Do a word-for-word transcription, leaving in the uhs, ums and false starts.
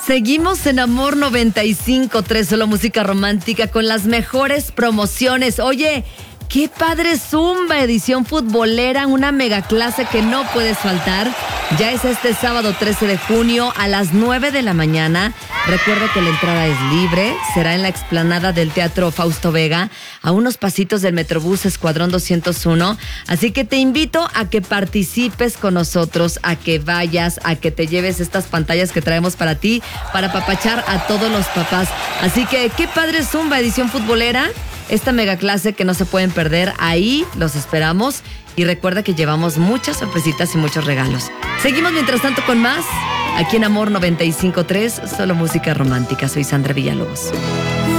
Seguimos en Amor noventa y cinco punto tres, solo música romántica con las mejores promociones. Oye, qué padre Zumba, edición futbolera, una mega clase que no puedes faltar. Ya es este sábado trece de junio a las nueve de la mañana. Recuerda que la entrada es libre, será en la explanada del Teatro Fausto Vega, a unos pasitos del Metrobús Escuadrón doscientos uno. Así que te invito a que participes con nosotros, a que vayas, a que te lleves estas pantallas que traemos para ti, para apapachar a todos los papás. Así que qué padre Zumba, edición futbolera. Esta mega clase que no se pueden perder, ahí los esperamos. Y recuerda que llevamos muchas sorpresitas y muchos regalos. Seguimos mientras tanto con más, aquí en Amor noventa y cinco punto tres, solo música romántica. Soy Sandra Villalobos.